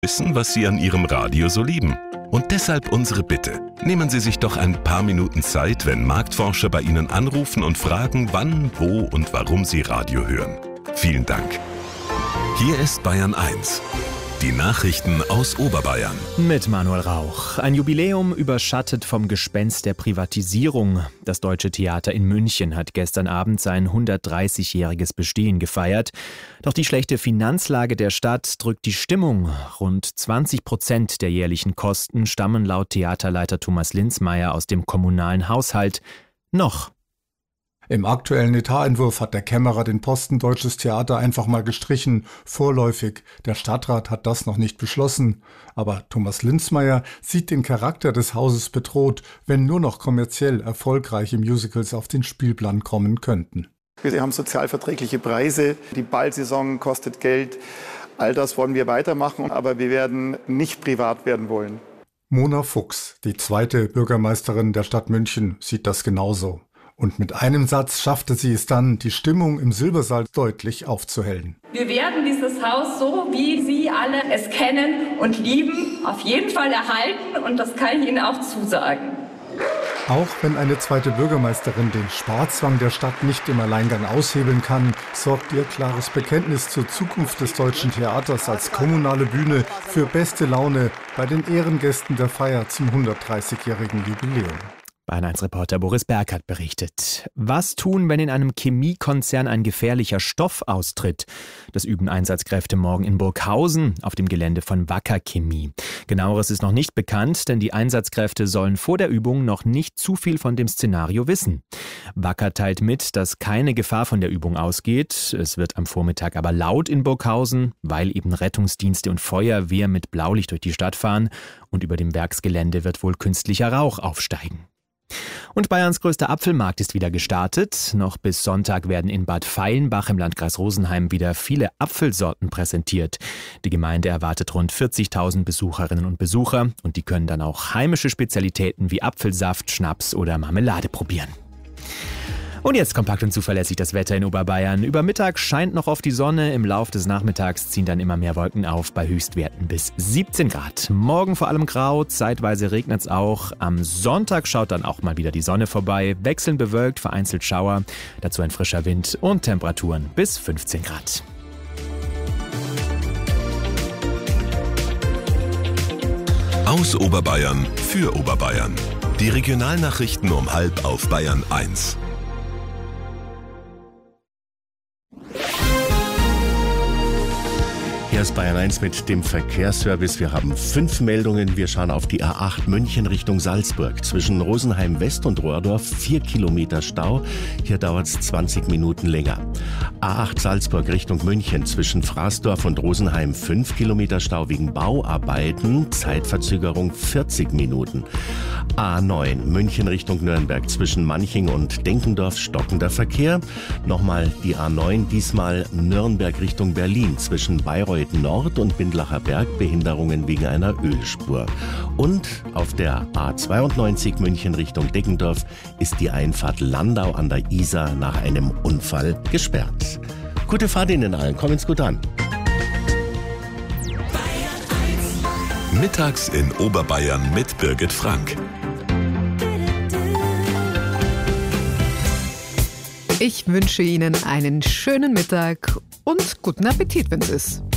wissen, was Sie an Ihrem Radio so lieben. Und deshalb unsere Bitte. Nehmen Sie sich doch ein paar Minuten Zeit, wenn Marktforscher bei Ihnen anrufen und fragen, wann, wo und warum Sie Radio hören. Vielen Dank. Hier ist Bayern 1. Die Nachrichten aus Oberbayern. Mit Manuel Rauch. Ein Jubiläum überschattet vom Gespenst der Privatisierung. Das Deutsche Theater in München hat gestern Abend sein 130-jähriges Bestehen gefeiert. Doch die schlechte Finanzlage der Stadt drückt die Stimmung. Rund 20% der jährlichen Kosten stammen laut Theaterleiter Thomas Linzmeier aus dem kommunalen Haushalt. Noch. Im aktuellen Etatentwurf hat der Kämmerer den Posten Deutsches Theater einfach mal gestrichen, vorläufig. Der Stadtrat hat das noch nicht beschlossen. Aber Thomas Linzmeier sieht den Charakter des Hauses bedroht, wenn nur noch kommerziell erfolgreiche Musicals auf den Spielplan kommen könnten. Wir haben sozialverträgliche Preise, die Ballsaison kostet Geld. All das wollen wir weitermachen, aber wir werden nicht privat werden wollen. Mona Fuchs, die zweite Bürgermeisterin der Stadt München, sieht das genauso. Und mit einem Satz schaffte sie es dann, die Stimmung im Silbersaal deutlich aufzuhellen. Wir werden dieses Haus so, wie Sie alle es kennen und lieben, auf jeden Fall erhalten und das kann ich Ihnen auch zusagen. Auch wenn eine zweite Bürgermeisterin den Sparzwang der Stadt nicht im Alleingang aushebeln kann, sorgt ihr klares Bekenntnis zur Zukunft des Deutschen Theaters als kommunale Bühne für beste Laune bei den Ehrengästen der Feier zum 130-jährigen Jubiläum. Bayern 1-Reporter Boris Berg hat berichtet. Was tun, wenn in einem Chemiekonzern ein gefährlicher Stoff austritt? Das üben Einsatzkräfte morgen in Burghausen auf dem Gelände von Wacker Chemie. Genaueres ist noch nicht bekannt, denn die Einsatzkräfte sollen vor der Übung noch nicht zu viel von dem Szenario wissen. Wacker teilt mit, dass keine Gefahr von der Übung ausgeht. Es wird am Vormittag aber laut in Burghausen, weil eben Rettungsdienste und Feuerwehr mit Blaulicht durch die Stadt fahren und über dem Werksgelände wird wohl künstlicher Rauch aufsteigen. Und Bayerns größter Apfelmarkt ist wieder gestartet. Noch bis Sonntag werden in Bad Feilenbach im Landkreis Rosenheim wieder viele Apfelsorten präsentiert. Die Gemeinde erwartet rund 40.000 Besucherinnen und Besucher und die können dann auch heimische Spezialitäten wie Apfelsaft, Schnaps oder Marmelade probieren. Und jetzt kompakt und zuverlässig das Wetter in Oberbayern. Über Mittag scheint noch oft die Sonne, im Lauf des Nachmittags ziehen dann immer mehr Wolken auf, bei Höchstwerten bis 17 Grad. Morgen vor allem grau, zeitweise regnet es auch. Am Sonntag schaut dann auch mal wieder die Sonne vorbei, wechselnd bewölkt, vereinzelt Schauer, dazu ein frischer Wind und Temperaturen bis 15 Grad. Aus Oberbayern für Oberbayern. Die Regionalnachrichten um 12:30 auf Bayern 1. Hier ist Bayern 1 mit dem Verkehrsservice. Wir haben 5 Meldungen. Wir schauen auf die A8 München Richtung Salzburg. Zwischen Rosenheim West und Rohrdorf 4 Kilometer Stau. Hier dauert es 20 Minuten länger. A8 Salzburg Richtung München. Zwischen Fraßdorf und Rosenheim 5 Kilometer Stau wegen Bauarbeiten. Zeitverzögerung 40 Minuten. A9 München Richtung Nürnberg. Zwischen Manching und Denkendorf stockender Verkehr. Nochmal die A9, diesmal Nürnberg Richtung Berlin. Zwischen Bayreuth Nord und Bindlacher Berg Behinderungen wegen einer Ölspur. Und auf der A92 München Richtung Deggendorf ist die Einfahrt Landau an der Isar nach einem Unfall gesperrt. Gute Fahrt Ihnen allen, kommen's gut an. Mittags in Oberbayern mit Birgit Frank. Ich wünsche Ihnen einen schönen Mittag und guten Appetit, wenn es ist.